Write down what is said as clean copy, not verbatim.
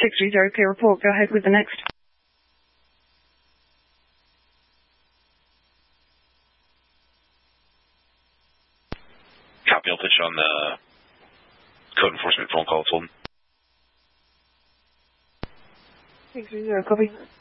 630, clear report. Go ahead with the next. Copy, I'll put you on the code enforcement phone call. 630, copy.